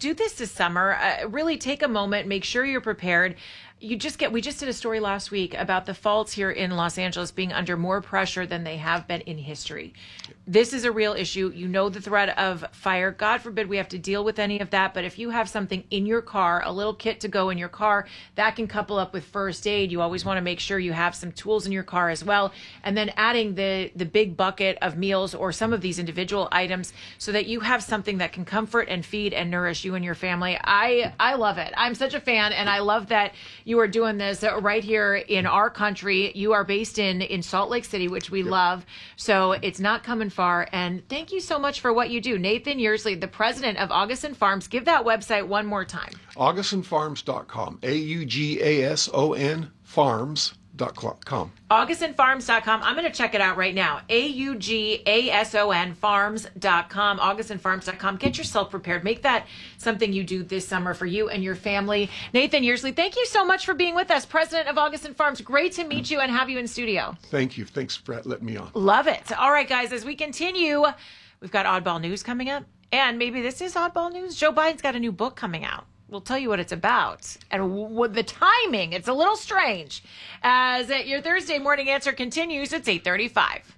do this summer. Really take a moment, make sure you're prepared. We just did a story last week about the faults here in Los Angeles being under more pressure than they have been in history. This is a real issue. You know the threat of fire. God forbid we have to deal with any of that. But if you have something in your car, a little kit to go in your car, that can couple up with first aid. You always want to make sure you have some tools in your car as well. And then adding the big bucket of meals or some of these individual items so that you have something that can comfort and feed and nourish you and your family. I love it. I'm such a fan, and I love that you are doing this right here in our country. You are based in Salt Lake City, which we love. So it's not coming far. And thank you so much for what you do. Nathan Yearsley, the president of Augustin Farms. Give that website one more time. AugustinFarms.com. AUGASON Farms.com. AugustinFarms.com. I'm going to check it out right now. AUGASON Farms.com. AugustinFarms.com. Get yourself prepared. Make that something you do this summer for you and your family. Nathan Yearsley, thank you so much for being with us. President of Augustin Farms. Great to meet you and have you in studio. Thank you. Thanks for letting me on. Love it. All right, guys, as we continue, we've got Oddball News coming up. And maybe this is Oddball News. Joe Biden's got a new book coming out. We'll tell you what it's about. And with the timing, it's a little strange. As your Thursday morning answer continues, it's 8:35.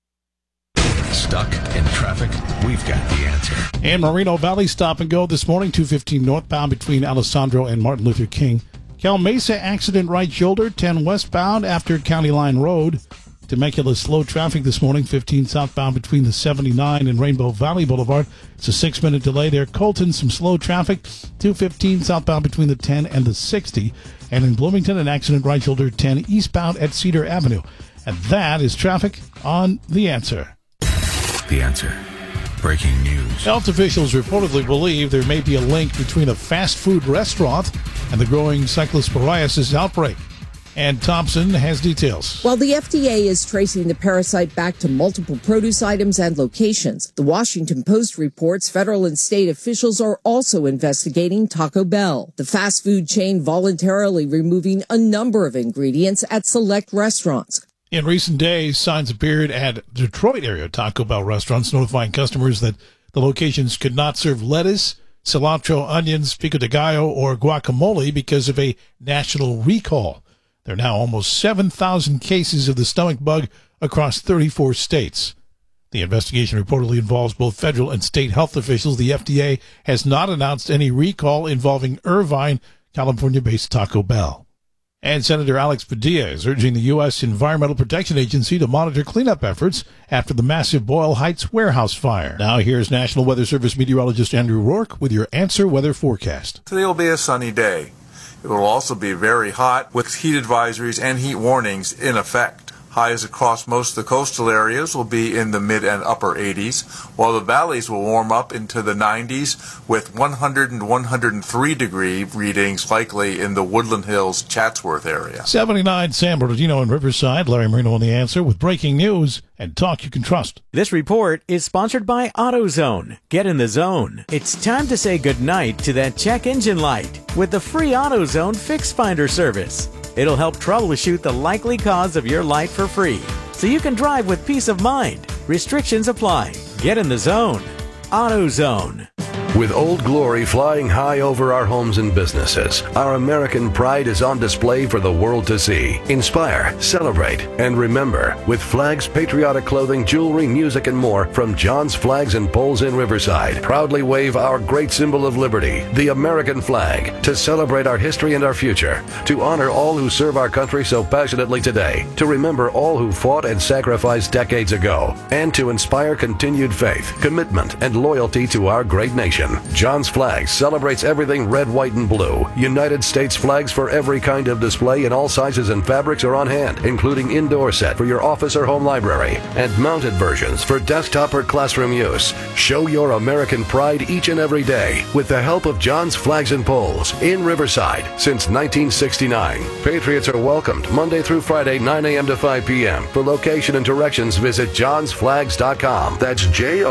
Stuck in traffic? We've got the answer. And Moreno Valley stop and go this morning, 215 northbound between Alessandro and Martin Luther King. Cal Mesa accident right shoulder, 10 westbound after County Line Road. Temecula slow traffic this morning, 15 southbound between the 79 and Rainbow Valley Boulevard. It's a 6-minute delay there. Colton, some slow traffic, 215 southbound between the 10 and the 60. And in Bloomington, an accident right shoulder 10 eastbound at Cedar Avenue. And that is traffic on The Answer. The Answer. Breaking news. Health officials reportedly believe there may be a link between a fast food restaurant and the growing cyclosporiasis outbreak. And Thompson has details. While the FDA is tracing the parasite back to multiple produce items and locations, the Washington Post reports federal and state officials are also investigating Taco Bell, the fast food chain voluntarily removing a number of ingredients at select restaurants. In recent days, signs appeared at Detroit area Taco Bell restaurants notifying customers that the locations could not serve lettuce, cilantro, onions, pico de gallo, or guacamole because of a national recall. There are now almost 7,000 cases of the stomach bug across 34 states. The investigation reportedly involves both federal and state health officials. The FDA has not announced any recall involving Irvine, California-based Taco Bell. And Senator Alex Padilla is urging the U.S. Environmental Protection Agency to monitor cleanup efforts after the massive Boyle Heights warehouse fire. Now here's National Weather Service meteorologist Andrew Rourke with your Answer Weather forecast. Today will be a sunny day. It will also be very hot with heat advisories and heat warnings in effect. Highs across most of the coastal areas will be in the mid and upper 80s, while the valleys will warm up into the 90s with 100 and 103 degree readings likely in the Woodland Hills, Chatsworth area. 79 San Bernardino and Riverside. Larry Marino on The Answer with breaking news and talk you can trust. This report is sponsored by AutoZone. Get in the zone. It's time to say goodnight to that check engine light with the free AutoZone Fix Finder service. It'll help troubleshoot the likely cause of your light for free, so you can drive with peace of mind. Restrictions apply. Get in the zone. AutoZone. With Old Glory flying high over our homes and businesses, our American pride is on display for the world to see. Inspire, celebrate, and remember with flags, patriotic clothing, jewelry, music, and more from John's Flags and Poles in Riverside. Proudly wave our great symbol of liberty, the American flag, to celebrate our history and our future, to honor all who serve our country so passionately today, to remember all who fought and sacrificed decades ago, and to inspire continued faith, commitment, and loyalty to our great nation. John's Flags celebrates everything red, white, and blue. United States flags for every kind of display in all sizes and fabrics are on hand, including indoor set for your office or home library, and mounted versions for desktop or classroom use. Show your American pride each and every day with the help of John's Flags and Poles in Riverside since 1969. Patriots are welcomed Monday through Friday, 9 a.m. to 5 p.m. For location and directions, visit johnsflags.com. That's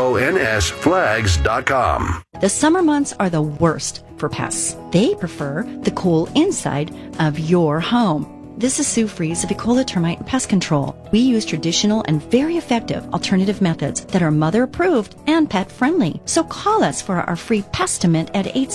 JONS flags.com. The summer months are the worst for pests. They prefer the cool inside of your home. This is Sue Fries of Ecola Termite and Pest Control. We use traditional and very effective alternative methods that are mother approved and pet friendly. So call us for our free Pestimate at